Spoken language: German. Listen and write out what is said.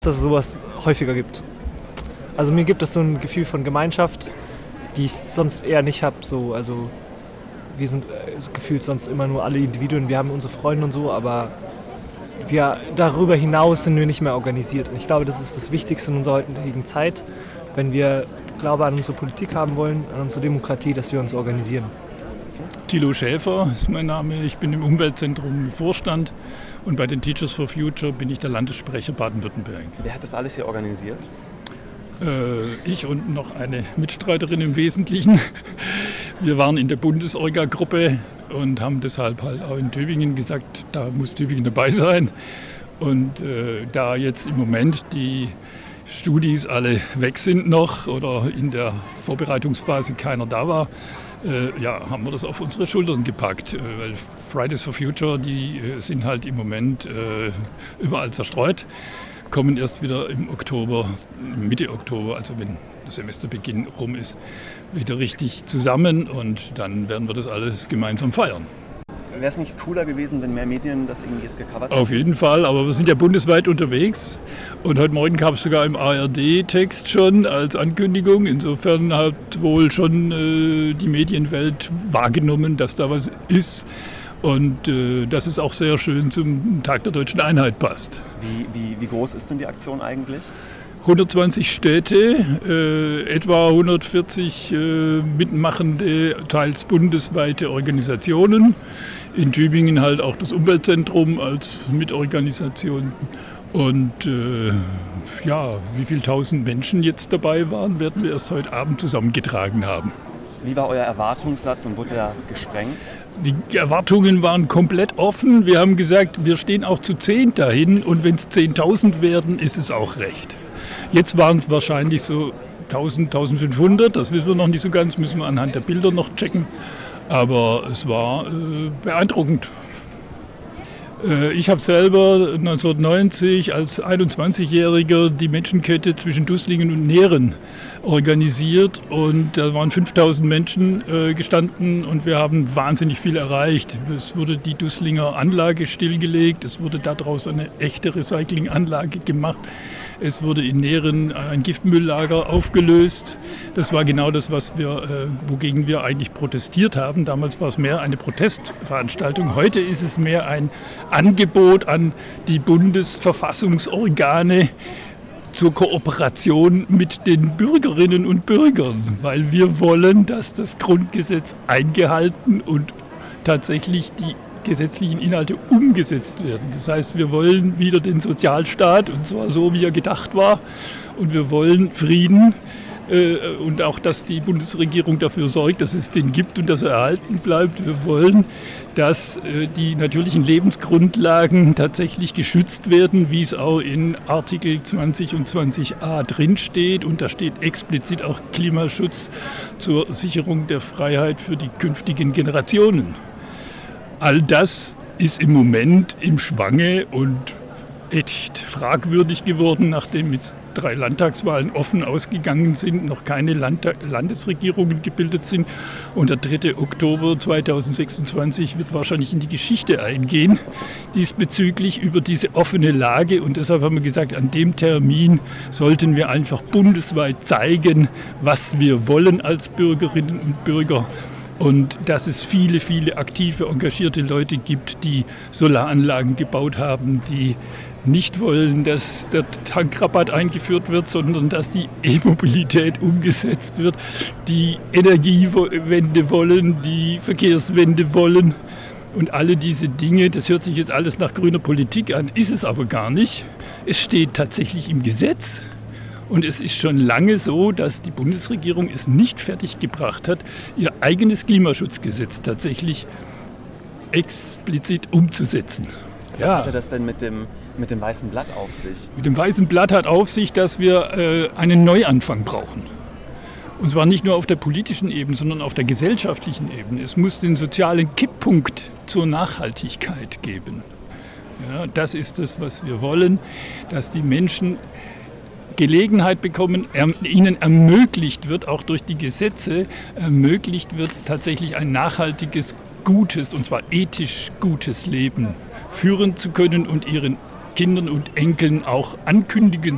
dass es sowas häufiger gibt. Also mir gibt es so ein Gefühl von Gemeinschaft, die ich sonst eher nicht habe. So, also wir sind gefühlt sonst immer nur alle Individuen, wir haben unsere Freunde und so, aber wir darüber hinaus sind wir nicht mehr organisiert. Und ich glaube, das ist das Wichtigste in unserer heutigen Zeit, wenn wir Glaube an unsere Politik haben wollen, an unsere Demokratie, dass wir uns organisieren. Thilo Schäfer ist mein Name, ich bin im Umweltzentrum im Vorstand und bei den Teachers for Future bin ich der Landessprecher Baden-Württemberg. Wer hat das alles hier organisiert? Ich und noch eine Mitstreiterin im Wesentlichen. Wir waren in der Bundesorga-Gruppe und haben deshalb halt auch in Tübingen gesagt, da muss Tübingen dabei sein. Und da jetzt im Moment die Studis alle weg sind noch oder in der Vorbereitungsphase keiner da war, haben wir das auf unsere Schultern gepackt. Weil Fridays for Future, die sind halt im Moment überall zerstreut, kommen erst wieder im Oktober, Mitte Oktober, also wenn der Semesterbeginn rum ist, wieder richtig zusammen und dann werden wir das alles gemeinsam feiern. Wäre es nicht cooler gewesen, wenn mehr Medien das irgendwie jetzt gecovert hätten? Auf jeden Fall, aber wir sind ja bundesweit unterwegs und heute Morgen kam es sogar im ARD-Text schon als Ankündigung. Insofern hat wohl schon die Medienwelt wahrgenommen, dass da was ist und dass es auch sehr schön zum Tag der Deutschen Einheit passt. Wie groß ist denn die Aktion eigentlich? 120 Städte, etwa 140 mitmachende, teils bundesweite Organisationen. In Tübingen halt auch das Umweltzentrum als Mitorganisation. Und wie viele tausend Menschen jetzt dabei waren, werden wir erst heute Abend zusammengetragen haben. Wie war euer Erwartungssatz und wurde er gesprengt? Die Erwartungen waren komplett offen. Wir haben gesagt, wir stehen auch zu 10 dahin und wenn es 10.000 werden, ist es auch recht. Jetzt waren es wahrscheinlich so 1000, 1500, das wissen wir noch nicht so ganz, müssen wir anhand der Bilder noch checken. Aber es war beeindruckend. Ich habe selber 1990 als 21-Jähriger die Menschenkette zwischen Dusslingen und Nehren organisiert und da waren 5000 Menschen gestanden und wir haben wahnsinnig viel erreicht. Es wurde die Dusslinger Anlage stillgelegt, es wurde daraus eine echte Recyclinganlage gemacht. Es wurde in Nehren ein Giftmülllager aufgelöst. Das war genau das, wogegen wir eigentlich protestiert haben. Damals war es mehr eine Protestveranstaltung. Heute ist es mehr ein Angebot an die Bundesverfassungsorgane zur Kooperation mit den Bürgerinnen und Bürgern, weil wir wollen, dass das Grundgesetz eingehalten und tatsächlich die gesetzlichen Inhalte umgesetzt werden. Das heißt, wir wollen wieder den Sozialstaat, und zwar so, wie er gedacht war. Und wir wollen Frieden und auch, dass die Bundesregierung dafür sorgt, dass es den gibt und dass er erhalten bleibt. Wir wollen, dass die natürlichen Lebensgrundlagen tatsächlich geschützt werden, wie es auch in Artikel 20 und 20a drinsteht. Und da steht explizit auch Klimaschutz zur Sicherung der Freiheit für die künftigen Generationen. All das ist im Moment im Schwange und echt fragwürdig geworden, nachdem jetzt 3 Landtagswahlen offen ausgegangen sind, noch keine Landesregierungen gebildet sind. Und der 3. Oktober 2026 wird wahrscheinlich in die Geschichte eingehen, diesbezüglich über diese offene Lage. Und deshalb haben wir gesagt, an dem Termin sollten wir einfach bundesweit zeigen, was wir wollen als Bürgerinnen und Bürger. Und dass es viele, viele aktive, engagierte Leute gibt, die Solaranlagen gebaut haben, die nicht wollen, dass der Tankrabatt eingeführt wird, sondern dass die E-Mobilität umgesetzt wird, die Energiewende wollen, die Verkehrswende wollen. Und alle diese Dinge, das hört sich jetzt alles nach grüner Politik an, ist es aber gar nicht. Es steht tatsächlich im Gesetz. Und es ist schon lange so, dass die Bundesregierung es nicht fertiggebracht hat, ihr eigenes Klimaschutzgesetz tatsächlich explizit umzusetzen. Was hatte das denn mit dem Weißen Blatt auf sich? Mit dem Weißen Blatt hat auf sich, dass wir einen Neuanfang brauchen. Und zwar nicht nur auf der politischen Ebene, sondern auf der gesellschaftlichen Ebene. Es muss den sozialen Kipppunkt zur Nachhaltigkeit geben. Ja, das ist das, was wir wollen, dass die Menschen Gelegenheit bekommen, ihnen ermöglicht wird, auch durch die Gesetze ermöglicht wird, tatsächlich ein nachhaltiges, gutes, und zwar ethisch gutes Leben führen zu können und ihren Kindern und Enkeln auch ankündigen